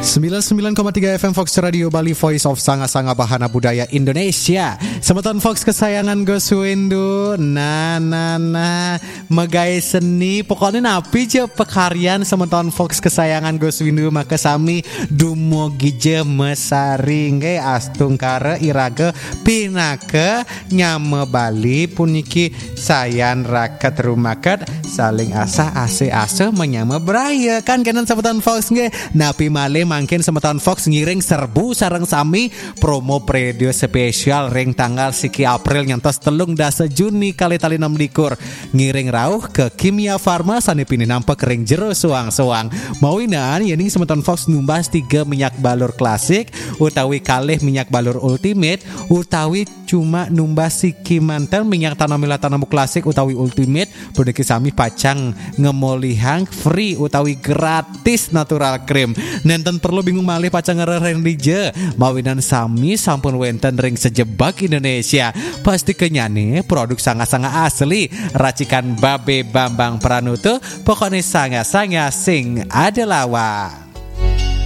99,3 FM Fox Radio Bali, Voice of Sanga-Sanga Bahana Budaya Indonesia. Semeton Fox kesayangan Gus Windu. Nah megai seni pokoknya napi je pekarian semeton Fox kesayangan Gus Windu. Maka sami dumugi je mesaring astung kare irage pinake nyame Bali puniki sayan raket rumaket saling asa ase menyame braya kan kenan semeton Fox nge napi male mangkin semeton Fox ngiring serbu sareng sami promo predio spesial ring tanggal siki April nyantos telung dasa Juni kali tali 6 likur ngiring rauh ke Kimia Farma sani pini nampak ring jero suang-suang mawinan yening semeton Fox numbas 3 minyak balur klasik utawi kalih minyak balur ultimate utawi cuma numbas siki mantel minyak tanamila tanamu klasik utawi ultimate budeki sami pacang ngemolihang free utawi gratis natural cream nenten perlu bingung malih pacang ngereng dije mawinan sami sampun wenten ring sejebak Indonesia pasti kenyane produk sangat-sangat asli racikan Babe Bambang Pranuto pokoknya sangat-sangat sing ada lawa.